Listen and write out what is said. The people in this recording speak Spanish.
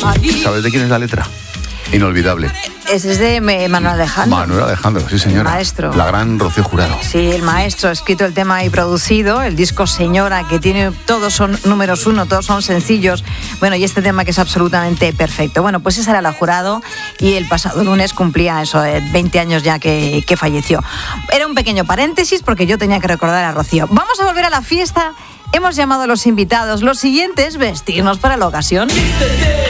¿Sabes de quién es la letra? Inolvidable. Ese es de Manuel Alejandro. Manuel Alejandro, sí señora. El maestro. La gran Rocío Jurado. Sí, el maestro ha escrito el tema y producido. El disco Señora, que tiene, todos son números 1, todos son sencillos. Bueno, y este tema que es absolutamente perfecto. Bueno, pues esa era la Jurado y el pasado lunes cumplía eso, 20 años ya que falleció. Era un pequeño paréntesis porque yo tenía que recordar a Rocío. Vamos a volver a la fiesta. Hemos llamado a los invitados. Lo siguiente es vestirnos para la ocasión. Vístete